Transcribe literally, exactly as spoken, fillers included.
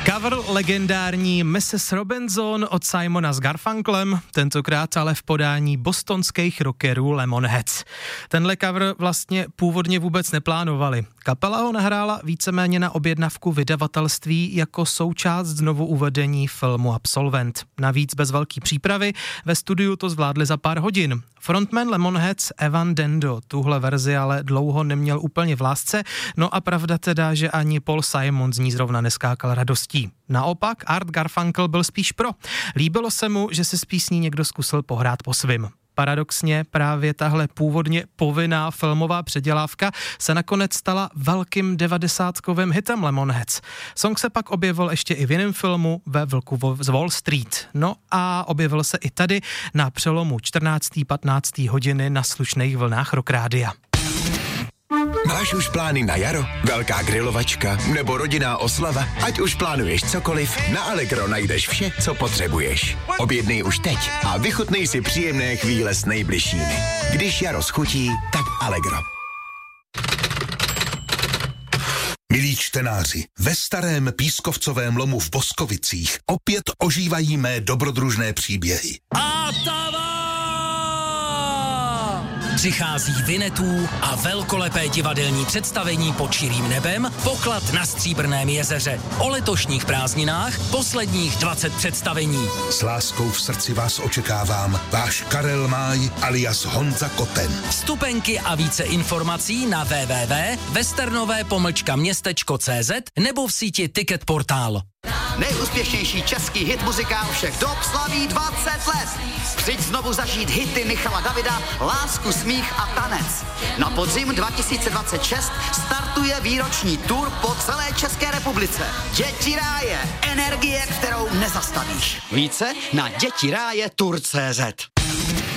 Cover legendární missus Robinson od Simona s Garfunklem, tentokrát ale v podání bostonských rockerů Lemonheads. Tenhle cover vlastně původně vůbec neplánovali. Kapela ho nahrála víceméně na objednavku vydavatelství jako součást znovu uvedení filmu Absolvent. Navíc bez velký přípravy ve studiu to zvládli za pár hodin. Frontman Lemonheads Evan Dando tuhle verzi ale dlouho neměl úplně v lásce, no a pravda teda, že ani Paul Simon z ní zrovna neskákal radostí. Naopak Art Garfunkel byl spíš pro. Líbilo se mu, že si s písní někdo zkusil pohrát po svým. Paradoxně právě tahle původně povinná filmová předělávka se nakonec stala velkým devadesátkovým hitem Lemonheads. Song se pak objevil ještě i v jiném filmu Ve vlku z Wall Street. No a objevil se i tady na přelomu čtrnácté patnácté hodiny na slušných vlnách Rock Rádia. Máš už plány na jaro? Velká grilovačka nebo rodinná oslava? Ať už plánuješ cokoliv, na Allegro najdeš vše, co potřebuješ. Objednej už teď a vychutnej si příjemné chvíle s nejbližšími. Když jaro schutí, tak Allegro. Milí čtenáři, ve starém pískovcovém lomu v Boskovicích opět ožívají mé dobrodružné příběhy. Přichází Vinetů a velkolepé divadelní představení Pod širým nebem, Poklad na Stříbrném jezeře. O letošních prázdninách posledních dvacet představení. S láskou v srdci vás očekávám, váš Karel Máj alias Honza Koten. Vstupenky a více informací na w w w tečka westernové pomlčka městečko cé zet nebo v síti Ticket Portál. Nejúspěšnější český hit muzikál všech dob slaví dvacet let. Přijď znovu zažít hity Michala Davida, Lásku, smích a tanec. Na podzim dva tisíce dvacet šest startuje výroční tour po celé České republice. Děti ráje, energie, kterou nezastavíš. Více na děti ráje tour tečka cé zet.